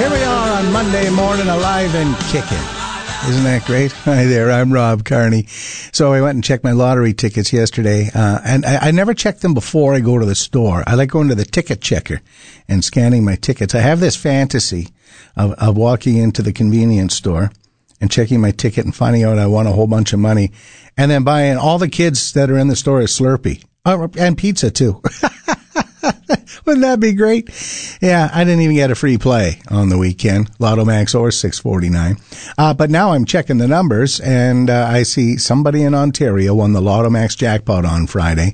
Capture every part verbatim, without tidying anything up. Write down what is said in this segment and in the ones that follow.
Here we are on Monday morning, alive and kicking. Isn't that great? Hi there, I'm Rob Carney. So I went and checked my lottery tickets yesterday, uh, and I, I never check them before I go to the store. I like going to the ticket checker and scanning my tickets. I have this fantasy of, of walking into the convenience store and checking my ticket and finding out I won a whole bunch of money, and then buying all the kids that are in the store a Slurpee. Oh, and pizza, too. Wouldn't that be great? Yeah, I didn't even get a free play on the weekend, Lotto Max or six forty-nine. Uh, but now I'm checking the numbers, and uh, I see somebody in Ontario won the Lotto Max jackpot on Friday.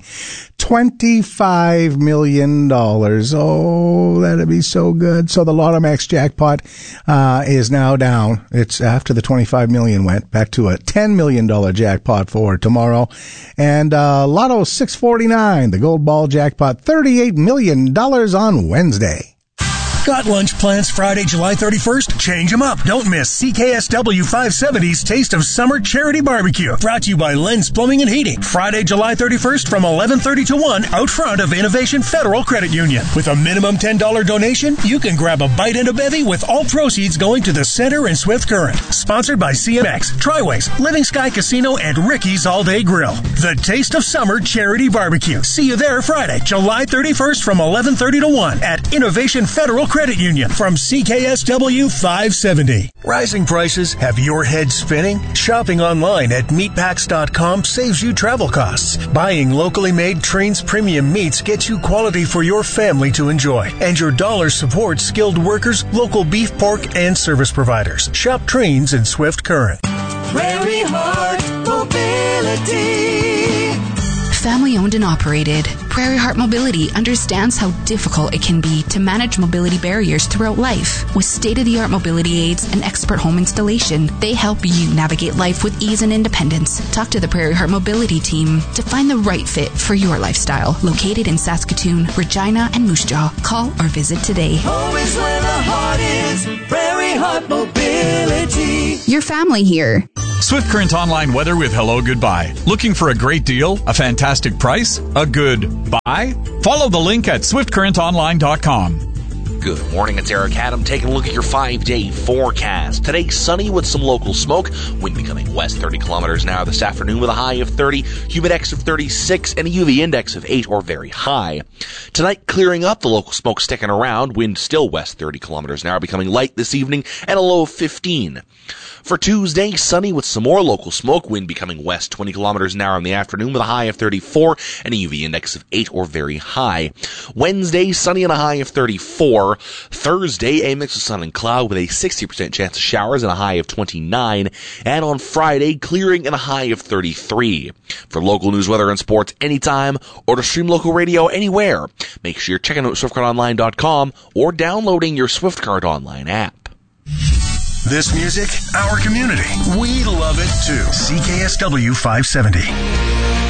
twenty-five million dollars. Oh, that'd be so good. So the Lotto Max jackpot uh, is now down. It's after the twenty-five million dollars went back to a ten million dollars jackpot for tomorrow. And uh, Lotto six forty-nine, the gold ball jackpot, thirty-eight million dollars on Wednesday. Got lunch plans Friday, July thirty-first? Change them up. Don't miss C K S W five seventy's Taste of Summer Charity Barbecue. Brought to you by Len's Plumbing and Heating. Friday, July thirty-first from eleven thirty to one out front of Innovation Federal Credit Union. With a minimum ten dollars donation, you can grab a bite and a bevy with all proceeds going to the Center and Swift Current. Sponsored by C M X, Triways, Living Sky Casino, and Ricky's All Day Grill. The Taste of Summer Charity Barbecue. See you there Friday, July thirty-first from eleven thirty to one at Innovation Federal Credit Union from C K S W five seventy. Rising prices have your head spinning? Shopping online at meatpacks dot com saves you travel costs. Buying locally made Trains Premium meats gets you quality for your family to enjoy. And your dollar supports skilled workers, local beef, pork, and service providers. Shop Trains in Swift Current. Prairie Heart Mobility. Family owned and operated, Prairie Heart Mobility understands how difficult it can be to manage mobility barriers throughout life. With state-of-the-art mobility aids and expert home installation, they help you navigate life with ease and independence. Talk to the Prairie Heart Mobility team to find the right fit for your lifestyle. Located in Saskatoon, Regina, and Moose Jaw. Call or visit today. Always where the heart is, Prairie Heart Mobility. Your family here. Swift Current Online weather with Hello Goodbye. Looking for a great deal, a fantastic price, a good buy? Follow the link at swift current online dot com. Good morning, it's Eric Adam taking a look at your five-day forecast. Today, sunny with some local smoke. Wind becoming west thirty kilometers an hour this afternoon with a high of thirty, humidex of thirty-six, and a U V index of eight or very high. Tonight, clearing up, the local smoke sticking around. Wind still west thirty kilometers an hour, becoming light this evening, and a low of fifteen. For Tuesday, sunny with some more local smoke. Wind becoming west twenty kilometers an hour in the afternoon with a high of thirty-four and a U V index of eight or very high. Wednesday, sunny and a high of thirty-four. Thursday, a mix of sun and cloud with a sixty percent chance of showers and a high of twenty-nine. And on Friday, clearing and a high of thirty-three. For local news, weather, and sports anytime, or to stream local radio anywhere, make sure you're checking out swift current online dot com or downloading your Swift Current Online app. This music, our community. We love it too. C K S W five seventy.